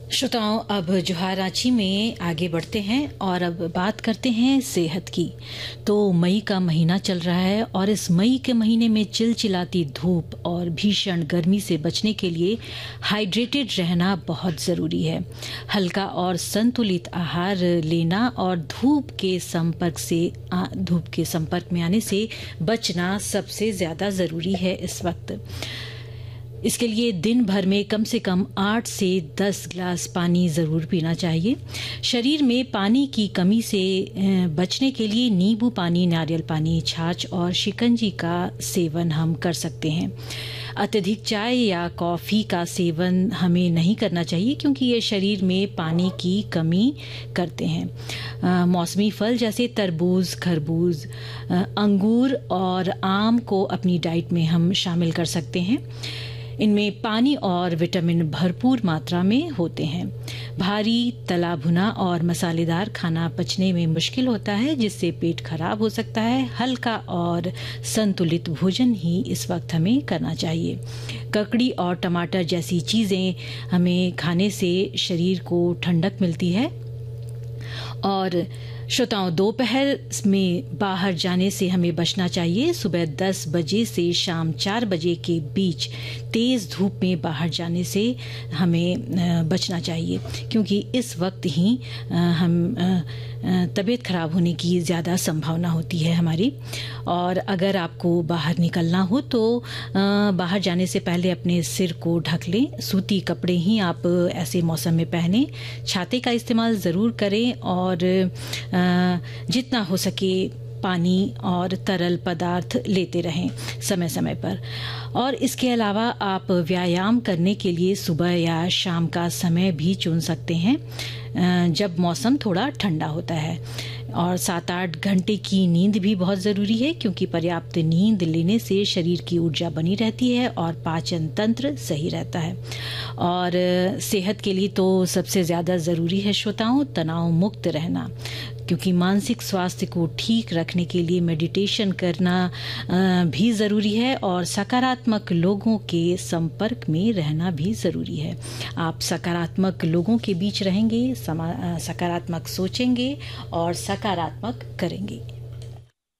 श्रोताओं, अब जोहार रांची में आगे बढ़ते हैं और अब बात करते हैं सेहत की। तो मई का महीना चल रहा है और इस मई के महीने में चिलचिलाती धूप और भीषण गर्मी से बचने के लिए हाइड्रेटेड रहना बहुत ज़रूरी है। हल्का और संतुलित आहार लेना और धूप के संपर्क में आने से बचना सबसे ज़्यादा ज़रूरी है इस वक्त। इसके लिए दिन भर में कम से कम 8 से 10 ग्लास पानी ज़रूर पीना चाहिए। शरीर में पानी की कमी से बचने के लिए नींबू पानी, नारियल पानी, छाछ और शिकंजी का सेवन हम कर सकते हैं। अत्यधिक चाय या कॉफ़ी का सेवन हमें नहीं करना चाहिए क्योंकि ये शरीर में पानी की कमी करते हैं। मौसमी फल जैसे तरबूज, खरबूज, अंगूर और आम को अपनी डाइट में हम शामिल कर सकते हैं। इनमें पानी और विटामिन भरपूर मात्रा में होते हैं। भारी, तला भुना और मसालेदार खाना पचने में मुश्किल होता है जिससे पेट खराब हो सकता है। हल्का और संतुलित भोजन ही इस वक्त हमें करना चाहिए। ककड़ी और टमाटर जैसी चीज़ें हमें खाने से शरीर को ठंडक मिलती है। और श्रोताओं, दोपहर में बाहर जाने से हमें बचना चाहिए। सुबह 10 बजे से शाम 4 बजे के बीच तेज़ धूप में बाहर जाने से हमें बचना चाहिए क्योंकि इस वक्त ही तबीयत खराब होने की ज़्यादा संभावना होती है हमारी। और अगर आपको बाहर निकलना हो तो बाहर जाने से पहले अपने सिर को ढक लें। सूती कपड़े ही आप ऐसे मौसम में पहने। छाते का इस्तेमाल ज़रूर करें और जितना हो सके पानी और तरल पदार्थ लेते रहें समय समय पर। और इसके अलावा आप व्यायाम करने के लिए सुबह या शाम का समय भी चुन सकते हैं जब मौसम थोड़ा ठंडा होता है। और 7-8 घंटे की नींद भी बहुत ज़रूरी है क्योंकि पर्याप्त नींद लेने से शरीर की ऊर्जा बनी रहती है और पाचन तंत्र सही रहता है। और सेहत के लिए तो सबसे ज़्यादा ज़रूरी है श्रोताओं, तनाव मुक्त रहना, क्योंकि मानसिक स्वास्थ्य को ठीक रखने के लिए मेडिटेशन करना भी ज़रूरी है और सकारात्मक लोगों के संपर्क में रहना भी ज़रूरी है। आप सकारात्मक लोगों के बीच रहेंगे, सकारात्मक सोचेंगे और सकारात्मक करेंगे।